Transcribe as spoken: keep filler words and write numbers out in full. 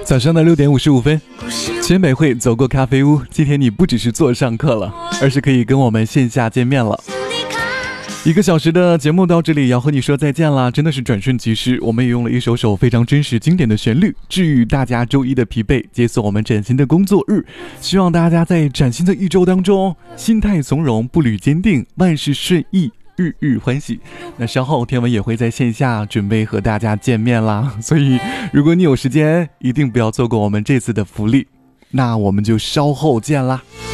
早上的六点五十五分，全北汇走过咖啡屋。今天你不只是坐上课了，而是可以跟我们线下见面了。一个小时的节目到这里要和你说再见啦，真的是转瞬即逝。我们也用了一首首非常真实经典的旋律，治愈大家周一的疲惫，解锁我们崭新的工作日。希望大家在崭新的一周当中，心态从容，步履坚定，万事顺意，日日欢喜。那稍后天文也会在线下准备和大家见面啦，所以如果你有时间，一定不要错过我们这次的福利。那我们就稍后见啦。